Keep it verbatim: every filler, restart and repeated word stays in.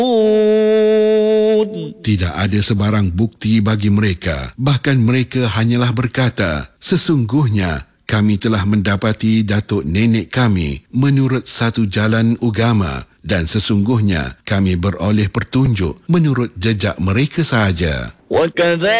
Tidak ada sebarang bukti bagi mereka. Bahkan mereka hanyalah berkata, sesungguhnya kami telah mendapati datuk nenek kami menurut satu jalan agama dan sesungguhnya kami beroleh petunjuk menurut jejak mereka sahaja.